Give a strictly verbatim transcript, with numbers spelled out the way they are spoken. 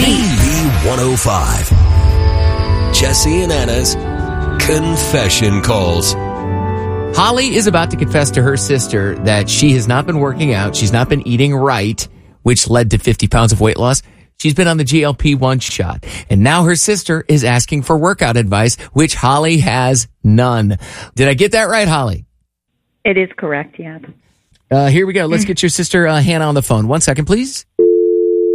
B one oh five. Jesse and Anna's Confession Calls. Holly is about to confess to her sister that she has not been working out. She's not been eating right, which led to fifty pounds of weight loss. She's been on the G L P one shot. And now her sister is asking for workout advice, which Holly has none. Did I get that right, Holly? It is correct, yes. Uh, here we go. Let's get your sister, uh, Hannah, on the phone. One second, please.